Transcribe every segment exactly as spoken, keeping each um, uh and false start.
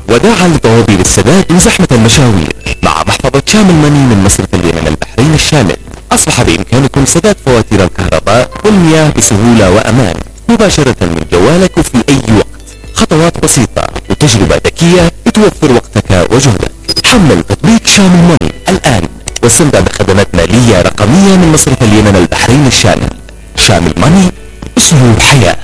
وداعا لطوابير السداد وزحمة المشاوير مع محفظة شام المني من مصرف اليمن البحرين الشامل، أصبح بإمكانكم سداد فواتير الكهرباء والمياه بسهولة وأمان مباشرة من جوالك وفي أي وقت. خطوات بسيطة وتجربة ذكية بتوفر وقتك وجهدك. حمل تطبيق شام المني الآن واستمتع بخدمات مالية رقمية من مصرف اليمن البحرين الشامل. شام المني، أسلوب حياة.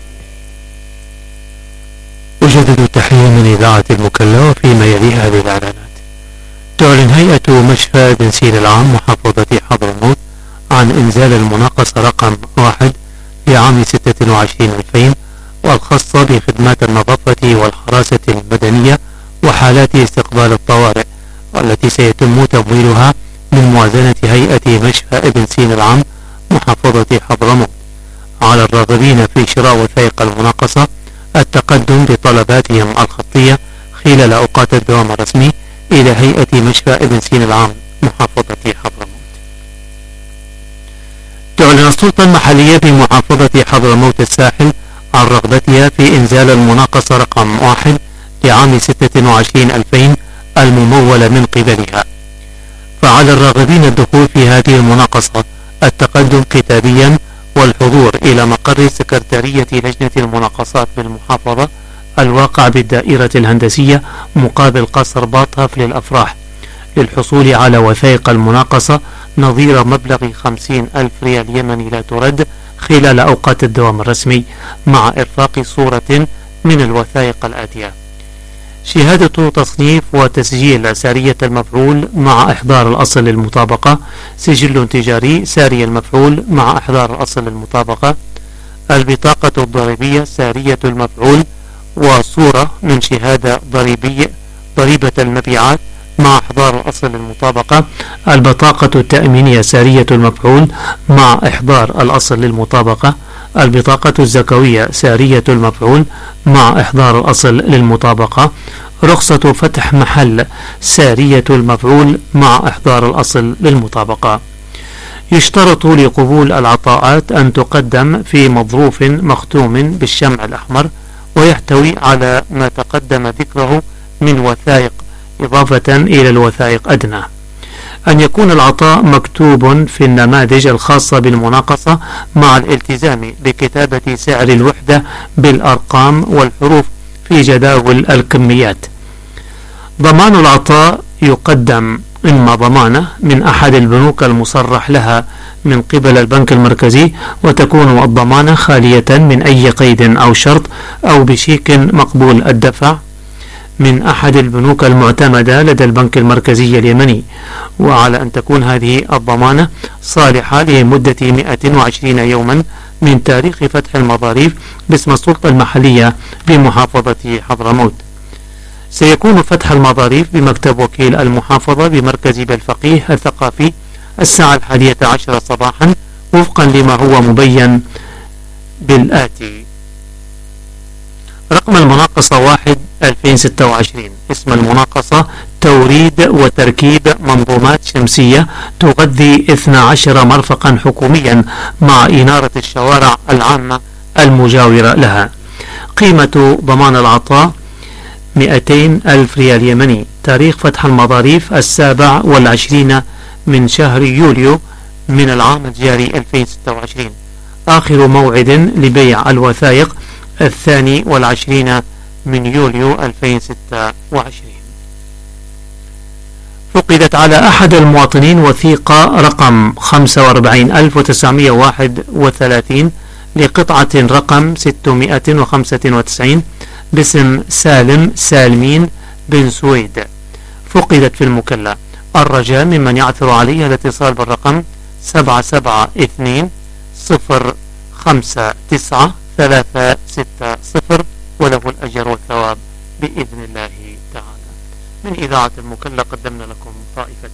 أجدد التحية من إذاعة المكلا، وفيما يلي هذه الإعلانات. تعلن هيئة مشفى بنسين العام محافظة حضرموت عن إنزال المناقصة رقم واحد لعام ستة وعشرين ألفين، والخاصة بخدمات النظافة والحراسة المدنية وحالات استقبال الطوارئ، والتي سيتم تمويلها من موازنة هيئة مشفى بنسين العام محافظة حضرموت. على الراغبين في شراء وثائق المناقصة التقدم بطلباتهم الخطية خلال أوقات الدوام الرسمي إلى هيئة مشفى بنسين العام محافظة حضرموت. تعلن السلطة المحلية بمحافظة حضرموت الساحل عن رغبتها في إنزال المناقصة رقم واحد لعام ستة وعشرين ألفين الممولة من قبلها. فعلى الراغبين الدخول في هذه المناقصة التقدم كتابيا والحضور إلى مقر سكرتارية لجنة المناقصات بالمحافظة الواقع بالدائرة الهندسية مقابل قصر باطهف للأفراح للحصول على وثائق المناقصة نظير مبلغ خمسين ألف ريال يمني لا ترد خلال أوقات الدوام الرسمي، مع إرفاق صورة من الوثائق الآتية: شهادة تصنيف وتسجيل سارية المفعول مع إحضار الأصل للمطابقة، سجل تجاري ساري المفعول مع إحضار الأصل للمطابقة، البطاقة الضريبية سارية المفعول وصورة من شهادة ضريبية ضريبة المبيعات مع إحضار الأصل للمطابقة، البطاقة التأمينية سارية المفعول مع إحضار الأصل للمطابقة، البطاقة الزكوية سارية المفعول مع إحضار الأصل للمطابقة، رخصة فتح محل سارية المفعول مع إحضار الأصل للمطابقة. يشترط لقبول العطاءات أن تقدم في مظروف مختوم بالشمع الأحمر ويحتوي على ما تقدم ذكره من وثائق إضافة إلى الوثائق أدنى. أن يكون العطاء مكتوب في النماذج الخاصة بالمناقصة مع الالتزام بكتابة سعر الوحدة بالأرقام والحروف في جداول الكميات. ضمان العطاء يقدم إما ضمانة من أحد البنوك المصرح لها من قبل البنك المركزي، وتكون الضمانة خالية من أي قيد أو شرط، أو بشيك مقبول الدفع من أحد البنوك المعتمدة لدى البنك المركزي اليمني، وعلى أن تكون هذه الضمانة صالحة لمدة مئة وعشرين يوما من تاريخ فتح المظاريف باسم السلطة المحلية بمحافظة حضرموت. سيكون فتح المظاريف بمكتب وكيل المحافظة بمركز بالفقيه الثقافي الساعة الحادية عشرة صباحا وفقا لما هو مبين بالآتي: رقم المناقصة واحد ألفين وستة وعشرين. اسم المناقصة: توريد وتركيب منظومات شمسية تغذي اثني عشر مرفقا حكوميا مع إنارة الشوارع العامة المجاورة لها. قيمة ضمان العطاء مئتين ألف ريال يمني. تاريخ فتح المظاريف السابع والعشرين من شهر يوليو من العام الجاري ألفين وستة وعشرين. آخر موعد لبيع الوثائق الثاني والعشرين من يوليو ألفين وستة وعشرين. فقدت على أحد المواطنين وثيقة رقم خمسة وأربعين ألف وتسعمئة وواحد وثلاثين لقطعة رقم ستمئة وخمسة وتسعين باسم سالم سالمين بن سويد. فقدت في المكلا. الرجاء ممن يعثر عليها الاتصال بالرقم سبعة سبعة اثنين صفر خمسة تسعة ثلاثة ستة صفر، وله الأجر والثواب بإذن الله تعالى. من إذاعة المكلا قدمنا لكم طائفة